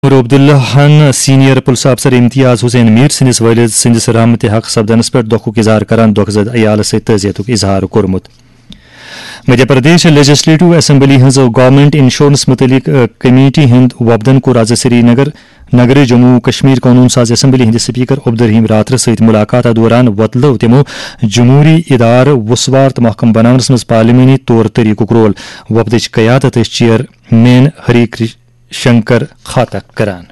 عبداللہ senior police افسر امتیاز حسین میر سندس والد سندس رحمت حق سپدنس پہ دکھک اظہار کران دکھ زد عیال ست تعزیت اظہار کورمت. Madhya Pradesh legislative assembly his government insurance متعلق کمیٹی ہند وفدن کور آز سری نگر جموں کشمیر قانون ساز اسمبلی ہند سپیکر عبدالرحیم راتر ست ملاقات دوران وتلو تمو جمہوری ادار وسوار تو محکم بناونس مز پارلیمانی طور طریقک رول. وفدچ قیادت چیئرمین ہری شنکر خاطک کران.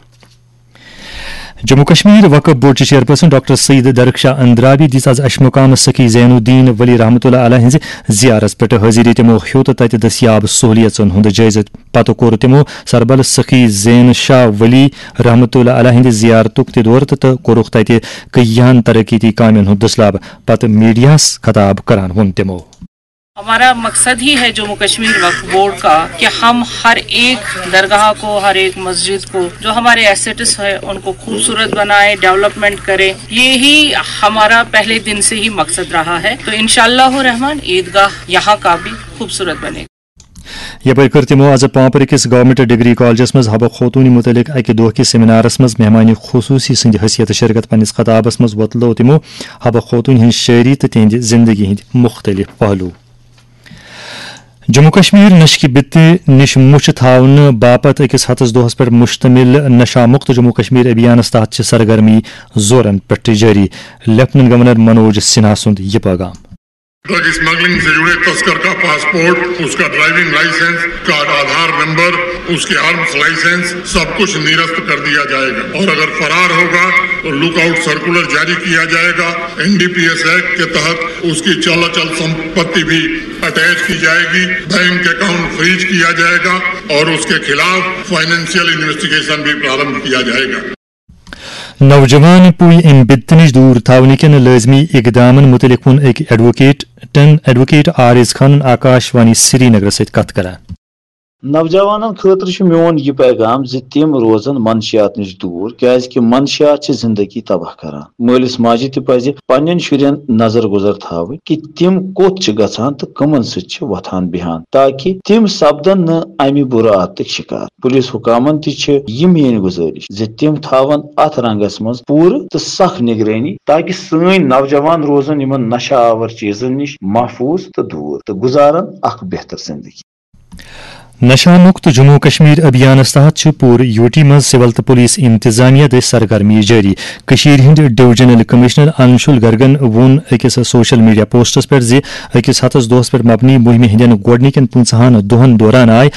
جموں کشمیر وقف بورڈ چیئرپرسن ڈاکٹر سعید درخشاہ اندرابی دِژ آز اشمقام سخی زین الدین ولی رحمۃ اللہ علیہ ہنز زیارت پہ حاضری. تمو ہیوت تتہ دستیاب سہولیتن ہند جائزہ پتہ کور تمو سربل سخی زین شاہ ولی رحمۃ اللہ علیہ ہند زیارتک تہ دور تو کورک تتہ کئیہن ترقیتی کامین ہند دسلاب. پتہ میڈیاس خطاب کران ون تمو ہمارا مقصد ہی ہے جموں کشمیر وقف بورڈ کا کہ ہم ہر ایک درگاہ کو، ہر ایک مسجد کو، جو ہمارے ایسٹس ہیں ان کو خوبصورت بنائیں، ڈیولپمنٹ کریں. یہی ہمارا پہلے دن سے ہی مقصد رہا ہے. تو انشاءاللہ الرحمن عیدگاہ یہاں کا بھی خوبصورت بنے. یپر کر تمو آز پانپر کس گورنمنٹ ڈگری کالجس مز حبہ خوتون متعلق اکہ دہ کس سیمینارس مز مہمان خصوصی سند حیثیت شرکت. پنس خطابس مز وتلو تمو حبہ خوتون ہند شاعری تو تہند زندگی ہند مختلف پہلو. جموں کشمیر نشہ بت نش مچھ تھاؤن باپت اکس ہتس دہس پہ مشتمل نشہ مکت جموں کشمیر ابھیانس تحت سرگرمی زورن پہ جاری. لیفٹننٹ گورنر منوج سنہا سند یہ پیغام. ڈرگ اسمگلنگ سے جڑے تسکر کا پاسپورٹ، اس کا ڈرائیونگ لائسنس، کا آدھار نمبر، اس کے آرمز لائسنس سب کچھ نیرست کر دیا جائے گا. اور اگر فرار ہوگا تو لک آؤٹ سرکولر جاری کیا جائے گا. NDPS ایکٹ کے تحت اس کی چال سمپتی بھی اٹیچ کی جائے گی. بینک اکاؤنٹ فریز کیا جائے گا اور اس کے خلاف فائنینشیل انویسٹیگیشن بھی پرارمبھ کیا جائے گا. نوجوان پوئی ام بت نش دور تھاون کن لازمی اقدامن متعلق ون ایک ایڈوکیٹ عارض خان آکاش وانی سری نگر ست کت کران. نوجوانن خاطر میون یہ پیغام تم روزن منشیات نش دور کی منشیات زندگی تباہ کران. مالس ماجہ تہ پزِ پنن شرین نظر گزر تھاوٕنۍ کہ تم کوت گژھان تو کمن ست وتھان بہان تاکہ تم سپدن نہ امہ برٕ عادتک شکار. پولیس حکامن تہ یہ میٲنۍ گزارش تم تھاون اتھ رنگس مز پورٕ تو سخ نگرٲنی تاکہ سٲنۍ نوجوان روزن یمن نشہ آور چیزن نش محفوظ تو دور تو گزارن اخ بہتر زندگی. نشہ مکت جموں کشمیر ابھیانس تحت پور یوٹی مز سول تو پولیس انتظامیہ دس سرگرمی جاری. کشیر ہند ڈویژنل کمشنر انشل گرگن وون اکس سوشل میڈیا پوسٹس پہ اکس ہتس دہس پہ مبنی مہم ہندین گوڈنکین 50 دہن دوران آئے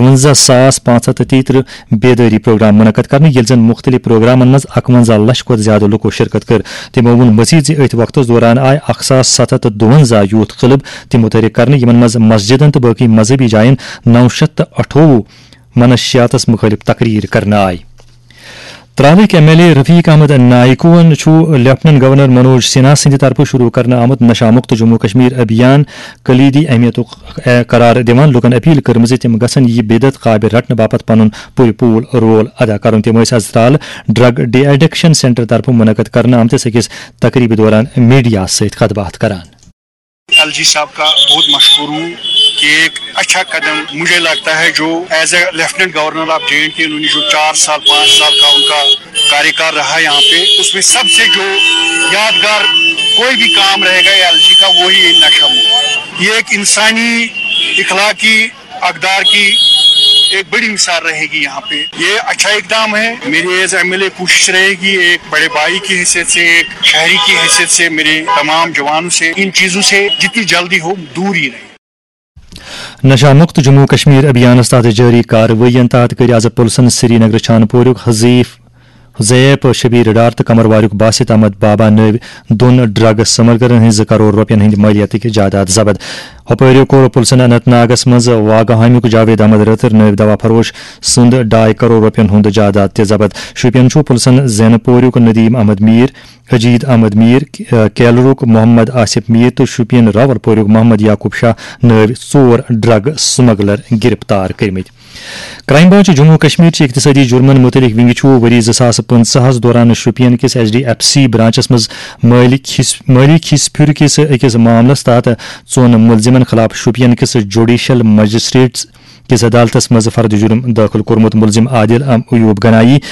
58,533 بیداری پروگرام منعقد کرنے یل زن مختلف پروگرامن مز 51 لچھ کھت زیادہ لکو شرکت کر. تمو وون مزید ات وقت دوران آئے 1752 یوتھ کلب تہ متحرک کرنے یمن مز مسجدن تو باقی مذہبی جائن 928 منشیاتس مخالف تقریر کرنا آئی. ترالک MLA رفیق احمد نائکون لیفٹننٹ گورنر منوج سنہا سند طرف شروع کرنا آمد نشہ مکت جموں کشمیر ابھیان کلیدی اہمیت قرار دِوان لوکن اپیل کرم تم گھن یہ بدعت قابل رٹنے باپت پن پول رول ادا کرن. تم آز Tral drug D addiction centre طرف منعقد کرنا آمتس اکس تقریب دوران میڈیا ست خط بات کران. LG صاحب کا بہت مشکور ہوں کہ ایک اچھا قدم مجھے لگتا ہے جو as a lieutenant governor of JNK انہوں نے جو 4 سال 5 سال کا ان کا کاریہ کال رہا یہاں پہ، اس میں سب سے جو یادگار کوئی بھی کام رہے گا LG کا وہی نشہ مکت. یہ ایک انسانی اخلاقی اقدار کی ایک بڑی مثال رہے گی یہاں پہ. یہ اچھا اقدام ہے. میری ایز MLA کوشش رہے گی ایک بڑے بھائی کی حیثیت سے، ایک شہری کی حیثیت سے، میرے تمام جوانوں سے ان چیزوں سے جتنی جلدی ہو دور ہی رہے. نشہ مکت جموں کشمیر ابھیانس تحت جاری کاروائین تحت کر آز پلسن سری نگر چھان پورک حذیف شبیر ڈار تو کمر واریک باسط احمد بابا نو دون ڈرگ سمگلرن ہز 1 کروڑ روپین ہند مالیتک جائیداد ضبط. ہپٲرۍ کور پلسن اننت ناگس مز واگہامک جاوید احمد رتر نو دوا فروش سند 2.5 کروڑ روپین ہند جائیداد تہ ضبط. شوپین پلسن زین پورک ندیم احمد میر، اجید احمد میر، کیلرک محمد آصف میر تو شوپین راول پورک محمد یعقوب شاہ نو 4 ڈرگ سمگلر گرفتار کرمت. کرائم برانچ جموں کشمیر اقتصادی جرمن متعلق ونگ وری 2015 دوران شوپین کس HDFC برانچس مز مالی کھس پھر کس اکس معاملس تحت 4 ملزمن خلاف شوپین کس جوڈیشل کس عدالتس مز فرد جرم داخل کورمت ملزم عادل ایوب گنائی